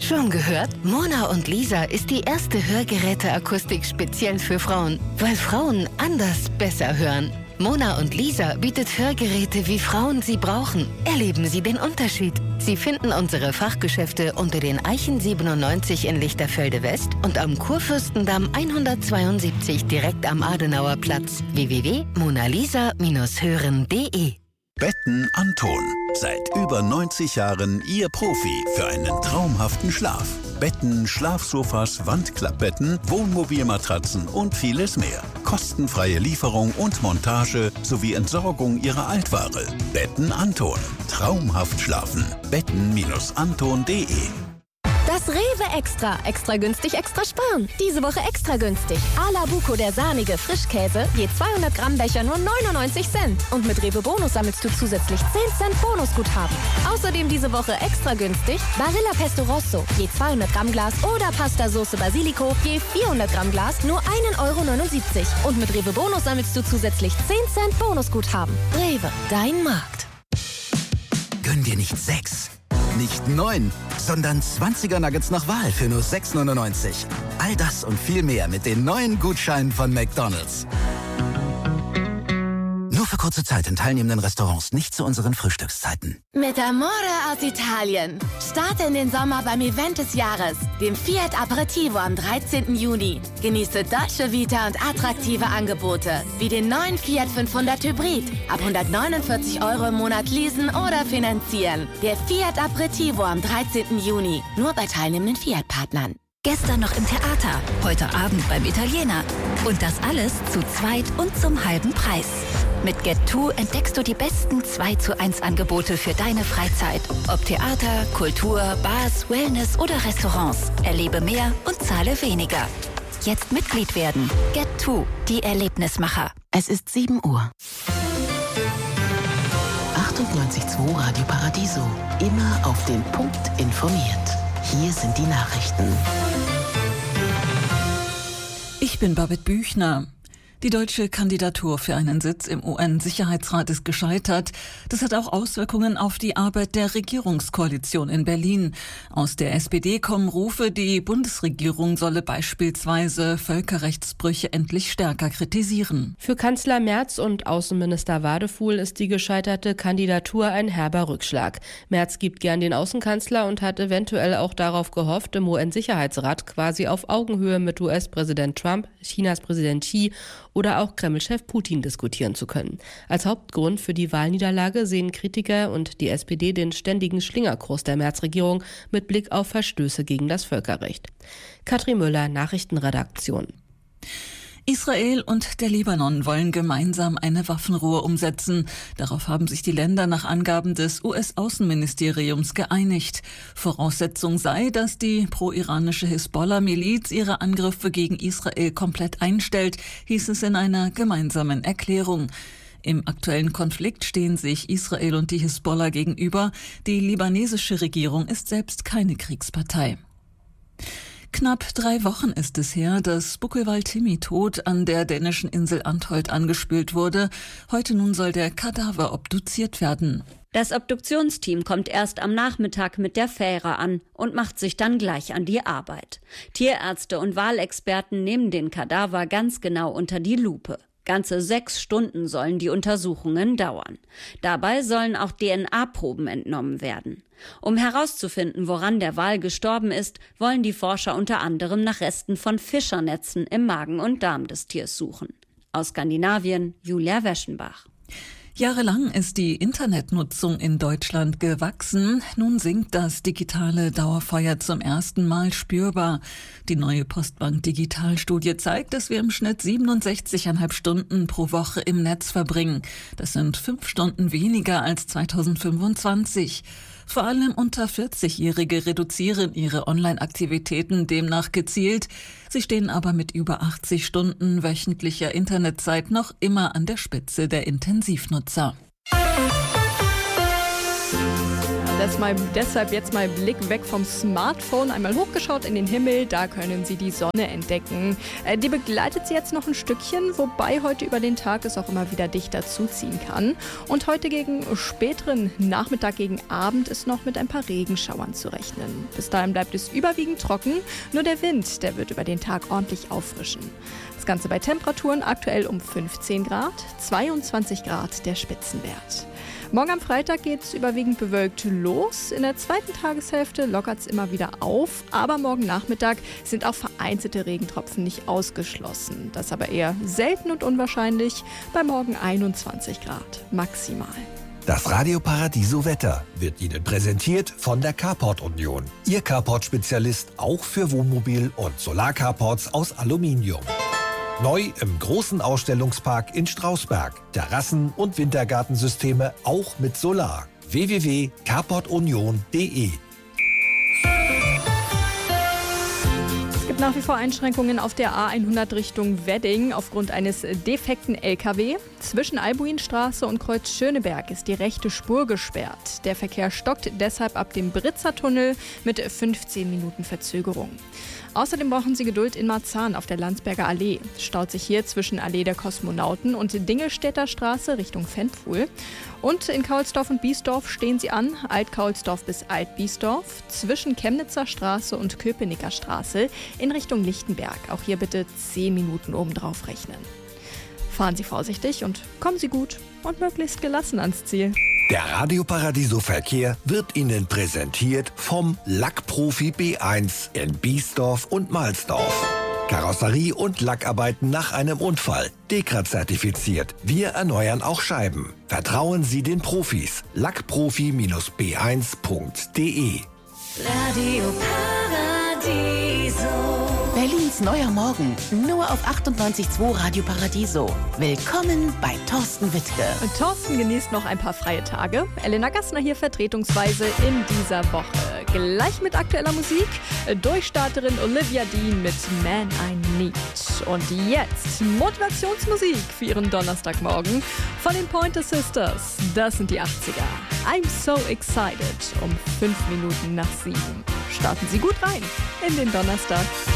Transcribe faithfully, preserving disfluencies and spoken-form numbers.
Schon gehört? Mona und Lisa ist die erste Hörgeräteakustik speziell für Frauen, weil Frauen anders besser hören. Mona und Lisa bietet Hörgeräte, wie Frauen sie brauchen. Erleben Sie den Unterschied. Sie finden unsere Fachgeschäfte unter den Eichen siebenundneunzig in Lichterfelde West und am Kurfürstendamm hundertzweiundsiebzig direkt am Adenauer Platz. w w w punkt monalisa Bindestrich hören punkt de Betten Anton. Seit über neunzig Jahren Ihr Profi für einen traumhaften Schlaf. Betten, Schlafsofas, Wandklappbetten, Wohnmobilmatratzen und vieles mehr. Kostenfreie Lieferung und Montage sowie Entsorgung Ihrer Altware. Betten Anton. Traumhaft schlafen. betten Anton punkt de. Das Rewe Extra. Extra günstig, extra sparen. Diese Woche extra günstig. A la Buco, der sahnige Frischkäse. Je zweihundert Gramm Becher nur neunundneunzig Cent. Und mit Rewe Bonus sammelst du zusätzlich zehn Cent Bonusguthaben. Außerdem diese Woche extra günstig Barilla Pesto Rosso. Je zweihundert Gramm Glas oder Pasta Soße Basilico. Je vierhundert Gramm Glas nur ein Euro neunundsiebzig. Und mit Rewe Bonus sammelst du zusätzlich zehn Cent Bonusguthaben. Rewe, dein Markt. Gönn dir nicht sechs, nicht neun, sondern zwanziger Nuggets nach Wahl für nur sechs neunundneunzig. All das und viel mehr mit den neuen Gutscheinen von McDonald's. Nur für kurze Zeit in teilnehmenden Restaurants, nicht zu unseren Frühstückszeiten. Mit Amore aus Italien. Starte in den Sommer beim Event des Jahres, dem Fiat Aperitivo am dreizehnten Juni. Genieße Dolce Vita und attraktive Angebote, wie den neuen Fiat fünfhundert Hybrid. Ab hundertneunundvierzig Euro im Monat leasen oder finanzieren. Der Fiat Aperitivo am dreizehnten Juni. Nur bei teilnehmenden Fiat-Partnern. Gestern noch im Theater, heute Abend beim Italiener. Und das alles zu zweit und zum halben Preis. Mit Get zwei entdeckst du die besten zwei zu eins Angebote für deine Freizeit. Ob Theater, Kultur, Bars, Wellness oder Restaurants. Erlebe mehr und zahle weniger. Jetzt Mitglied werden. Get zwei, die Erlebnismacher. Es ist sieben Uhr. achtundneunzig Komma zwei Radio Paradiso. Immer auf den Punkt informiert. Hier sind die Nachrichten. Ich bin Babette Büchner. Die deutsche Kandidatur für einen Sitz im U N-Sicherheitsrat ist gescheitert. Das hat auch Auswirkungen auf die Arbeit der Regierungskoalition in Berlin. Aus der S P D kommen Rufe, die Bundesregierung solle beispielsweise Völkerrechtsbrüche endlich stärker kritisieren. Für Kanzler Merz und Außenminister Wadefuhl ist die gescheiterte Kandidatur ein herber Rückschlag. Merz gibt gern den Außenkanzler und hat eventuell auch darauf gehofft, im U N-Sicherheitsrat quasi auf Augenhöhe mit U S-Präsident Trump, Chinas Präsident Xi oder auch Kreml-Chef Putin diskutieren zu können. Als Hauptgrund für die Wahlniederlage sehen Kritiker und die S P D den ständigen Schlingerkurs der Merz-Regierung mit Blick auf Verstöße gegen das Völkerrecht. Katrin Müller, Nachrichtenredaktion. Israel und der Libanon wollen gemeinsam eine Waffenruhe umsetzen. Darauf haben sich die Länder nach Angaben des U S-Außenministeriums geeinigt. Voraussetzung sei, dass die pro-iranische Hisbollah-Miliz ihre Angriffe gegen Israel komplett einstellt, hieß es in einer gemeinsamen Erklärung. Im aktuellen Konflikt stehen sich Israel und die Hisbollah gegenüber. Die libanesische Regierung ist selbst keine Kriegspartei. Knapp drei Wochen ist es her, dass Buckelwald-Timmy tot an der dänischen Insel Antholt angespült wurde. Heute nun soll der Kadaver obduziert werden. Das Obduktionsteam kommt erst am Nachmittag mit der Fähre an und macht sich dann gleich an die Arbeit. Tierärzte und Walexperten nehmen den Kadaver ganz genau unter die Lupe. Ganze sechs Stunden sollen die Untersuchungen dauern. Dabei sollen auch D N A-Proben entnommen werden. Um herauszufinden, woran der Wal gestorben ist, wollen die Forscher unter anderem nach Resten von Fischernetzen im Magen und Darm des Tiers suchen. Aus Skandinavien, Julia Weschenbach. Jahrelang ist die Internetnutzung in Deutschland gewachsen. Nun sinkt das digitale Dauerfeuer zum ersten Mal spürbar. Die neue Postbank Digitalstudie zeigt, dass wir im Schnitt siebenundsechzig Komma fünf Stunden pro Woche im Netz verbringen. Das sind fünf Stunden weniger als zweitausendfünfundzwanzig. Vor allem unter vierzigjährige reduzieren ihre Online-Aktivitäten demnach gezielt. Sie stehen aber mit über achtzig Stunden wöchentlicher Internetzeit noch immer an der Spitze der Intensivnutzer. Deshalb, deshalb jetzt mal Blick weg vom Smartphone, einmal hochgeschaut in den Himmel, da können Sie die Sonne entdecken. Äh, die begleitet Sie jetzt noch ein Stückchen, wobei heute über den Tag es auch immer wieder dichter zuziehen kann. Und heute gegen späteren Nachmittag, gegen Abend ist noch mit ein paar Regenschauern zu rechnen. Bis dahin bleibt es überwiegend trocken, nur der Wind, der wird über den Tag ordentlich auffrischen. Das Ganze bei Temperaturen aktuell um fünfzehn Grad, zweiundzwanzig Grad der Spitzenwert. Morgen am Freitag geht es überwiegend bewölkt los. In der zweiten Tageshälfte lockert es immer wieder auf. Aber morgen Nachmittag sind auch vereinzelte Regentropfen nicht ausgeschlossen. Das aber eher selten und unwahrscheinlich. Bei morgen einundzwanzig Grad maximal. Das Radio Paradiso Wetter wird Ihnen präsentiert von der Carport Union. Ihr Carport-Spezialist auch für Wohnmobil- und Solar-Carports aus Aluminium. Neu im großen Ausstellungspark in Strausberg. Terrassen- und Wintergartensysteme auch mit Solar. w w w punkt carport union punkt d e Es gibt nach wie vor Einschränkungen auf der A hundert Richtung Wedding aufgrund eines defekten L K W. Zwischen Albuinstraße und Kreuz Schöneberg ist die rechte Spur gesperrt. Der Verkehr stockt deshalb ab dem Britzer Tunnel mit fünfzehn Minuten Verzögerung. Außerdem brauchen Sie Geduld in Marzahn auf der Landsberger Allee. Es staut sich hier zwischen Allee der Kosmonauten und Dingelstädter Straße Richtung Fenpfuhl. Und in Kaulsdorf und Biesdorf stehen Sie an, Alt-Kaulsdorf bis Alt-Biesdorf, zwischen Chemnitzer Straße und Köpenicker Straße in Richtung Lichtenberg. Auch hier bitte zehn Minuten obendrauf rechnen. Fahren Sie vorsichtig und kommen Sie gut und möglichst gelassen ans Ziel. Der Radio Paradiso Verkehr wird Ihnen präsentiert vom Lackprofi B eins in Biesdorf und Mahlsdorf. Karosserie und Lackarbeiten nach einem Unfall. Dekra zertifiziert. Wir erneuern auch Scheiben. Vertrauen Sie den Profis. lackprofi B eins punkt d e Radio Paradiso. Berlins neuer Morgen, nur auf achtundneunzig Komma zwei Radio Paradiso. Willkommen bei Thorsten Wittke. Und Thorsten genießt noch ein paar freie Tage. Elena Gassner hier vertretungsweise in dieser Woche. Gleich mit aktueller Musik. Durchstarterin Olivia Dean mit Man I Need. Und jetzt Motivationsmusik für ihren Donnerstagmorgen von den Pointer Sisters. Das sind die achtziger. I'm so excited um fünf Minuten nach sieben. Starten Sie gut rein in den Donnerstag.